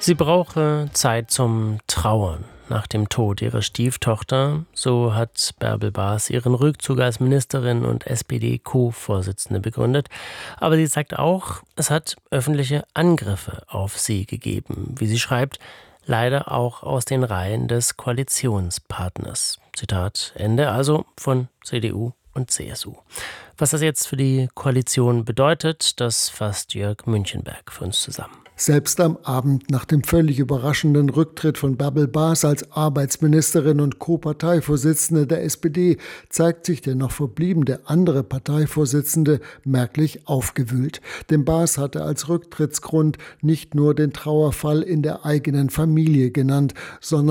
Sie brauche Zeit zum Trauern nach dem Tod ihrer Stieftochter. So hat Bärbel Baas ihren Rückzug als Ministerin und SPD-Co-Vorsitzende begründet. Aber sie sagt auch, es hat öffentliche Angriffe auf sie gegeben. Wie sie schreibt, leider auch aus den Reihen des Koalitionspartners. Zitat Ende, also von CDU und CSU. Was das jetzt für die Koalition bedeutet, das fasst Jörg Münchenberg für uns zusammen. Selbst am Abend nach dem völlig überraschenden Rücktritt von Bärbel Baas als Arbeitsministerin und Co-Parteivorsitzende der SPD zeigt sich der noch verbliebene andere Parteivorsitzende merklich aufgewühlt. Denn Baas hatte als Rücktrittsgrund nicht nur den Trauerfall in der eigenen Familie genannt, sondern